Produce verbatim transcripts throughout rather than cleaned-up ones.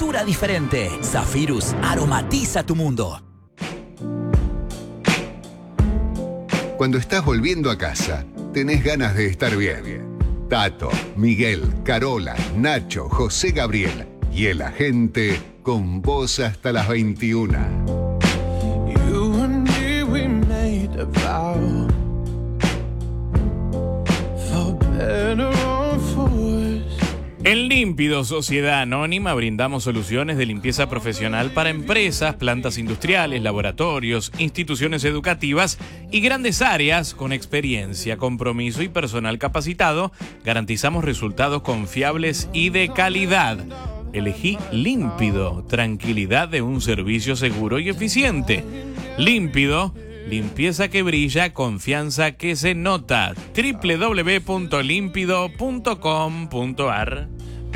textura diferente. Zephyrus aromatiza tu mundo. Cuando estás volviendo a casa, tenés ganas de estar bien. Tato, Miguel, Carola, Nacho, José Gabriel y el agente con vos hasta las veintiuna. You and me, we made a vow. For better or for worse. En Límpido, Sociedad Anónima, brindamos soluciones de limpieza profesional para empresas, plantas industriales, laboratorios, instituciones educativas y grandes áreas con experiencia, compromiso y personal capacitado. Garantizamos resultados confiables y de calidad. Elegí Límpido, tranquilidad de un servicio seguro y eficiente. Límpido, limpieza que brilla, confianza que se nota. doble u doble u doble u punto límpido punto com punto a r.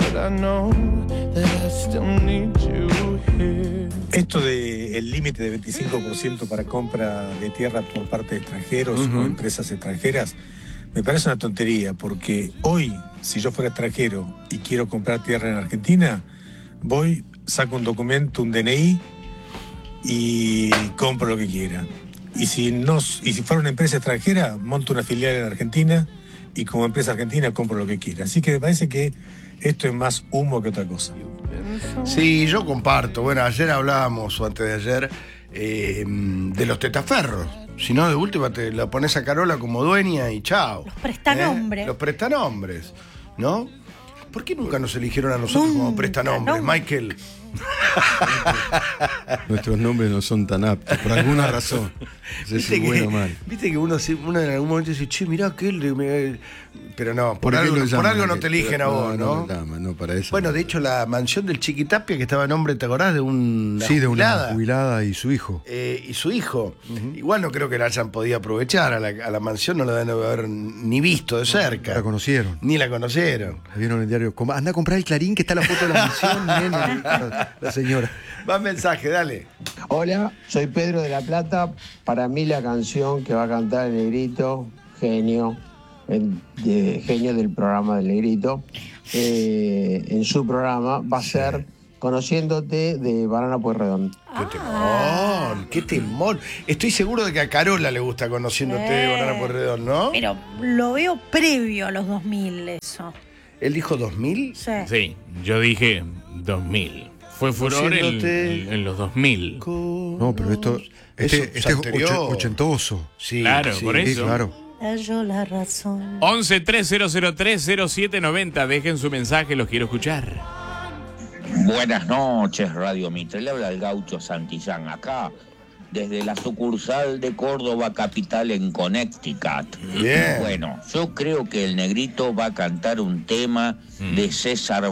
Esto del límite de veinticinco por ciento para compra de tierra por parte de extranjeros uh-huh. o empresas extranjeras me parece una tontería, porque hoy, si yo fuera extranjero y quiero comprar tierra en Argentina, voy, saco un documento, un D N I y compro lo que quiera. Y si, no, y si fuera una empresa extranjera, monto una filial en Argentina y como empresa argentina compro lo que quiera. Así que me parece que esto es más humo que otra cosa. Sí, yo comparto. Bueno, ayer hablábamos, o antes de ayer, eh, de los testaferros. Si no, de última te la pones a Carola como dueña y chao. Los prestanombres. ¿Eh? Los prestanombres, ¿no? ¿Por qué nunca nos eligieron a nosotros nunca, como prestanombres, no. Michael? Nuestros nombres no son tan aptos, por alguna razón. No sé si bueno o mal. Viste que uno, uno en algún momento dice, che, mirá aquel. Pero no, por, por algo, por algo no te eligen a vos, ¿no? No, no, no para eso. Bueno, de hecho, la mansión del Chiquitapia, que estaba a nombre, ¿te acordás? De una Sí, de jubilada. una jubilada y su hijo. Eh, y su hijo. Uh-huh. Igual no creo que la hayan podido aprovechar. A la, a la mansión no la deben haber ni visto de cerca. No, la conocieron. Ni la conocieron. La vieron en el diario. Anda a comprar el Clarín, que está la foto de la mansión, nene, la, la señora. Más mensaje, dale. Hola, soy Pedro de La Plata. Para mí la canción que va a cantar el Negrito, genio, el, de, genio del programa del Negrito, eh, en su programa va a ser Conociéndote de Banana Pueyrredón. ¡Qué temón! ¡Qué temón! Estoy seguro de que a Carola le gusta Conociéndote eh, de Banana Pueyrredón, ¿no? Pero lo veo previo a los dos mil, eso. ¿Él dijo dos mil? Sí. Sí, yo dije dos mil. Fue furor en, en los dos mil. No, pero esto este, este es ocho, ochentoso. Sí, claro, sí, por eso. Sí, claro. Yo la razón. once tres cero cero tres cero siete noventa. Dejen su mensaje, los quiero escuchar. Buenas noches, Radio Mitre. Le habla el gaucho Santillán acá, desde la sucursal de Córdoba Capital en Connecticut. Bien. Bueno, yo creo que el Negrito va a cantar un tema mm. de César